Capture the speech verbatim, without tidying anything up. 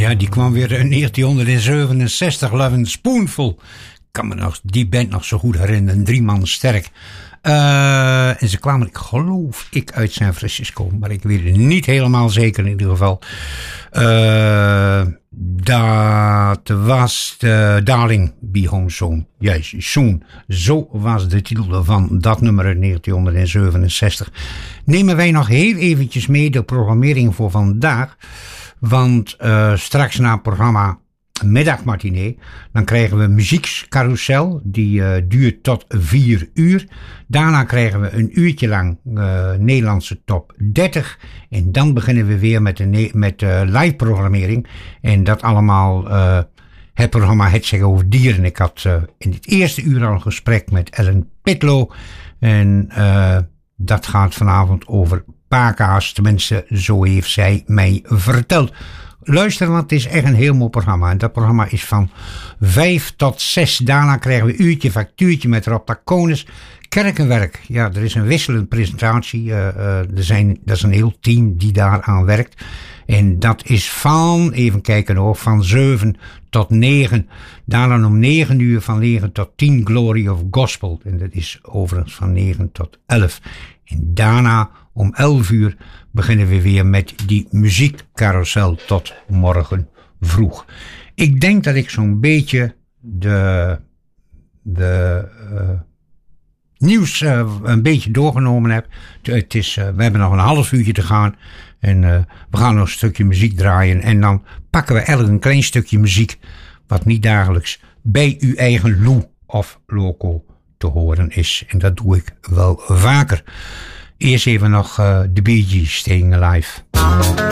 Ja, die kwam weer in negentien zevenenzestig, Love and Spoonful. Ik kan me nog die band nog zo goed herinneren, drie man sterk. Uh, en ze kwamen, ik geloof ik, uit San Francisco, maar ik weet het niet helemaal zeker in ieder geval. Uh, dat was de Darling, Be Home Soon. Juist, Soon. Zo was de titel van dat nummer uit negentien zevenenzestig. Nemen wij nog heel eventjes mee de programmering voor vandaag. Want uh, straks na het programma Middagmatinee, dan krijgen we muziekscarousel, die uh, duurt tot vier uur. Daarna krijgen we een uurtje lang uh, Nederlandse top dertig. En dan beginnen we weer met, de met uh, live programmering. En dat allemaal uh, het programma Het Zeggen Over Dieren. Ik had uh, in het eerste uur al een gesprek met Ellen Pitlow. En uh, dat gaat vanavond over paka's. Tenminste, zo heeft zij mij verteld. Luister, want het is echt een heel mooi programma. En dat programma is van vijf tot zes. Daarna krijgen we een uurtje factuurtje met Rob Taconis. Kerkenwerk. Ja, er is een wisselende presentatie. Uh, uh, er zijn, dat is een heel team die daaraan werkt. En dat is van, even kijken hoor, van zeven tot negen. Daarna om negen uur van negen tot tien Glory of Gospel. En dat is overigens van negen tot elf. En daarna om elf uur beginnen we weer met die muziekcarousel tot morgen vroeg. Ik denk dat ik zo'n beetje de, de uh, nieuws uh, een beetje doorgenomen heb. Het is, uh, we hebben nog een half uurtje te gaan. En uh, we gaan nog een stukje muziek draaien. En dan pakken we elk een klein stukje muziek. Wat niet dagelijks bij uw eigen Lou of Loco te horen is. En dat doe ik wel vaker. Eerst even nog uh, de Bee Gees, Staying Alive.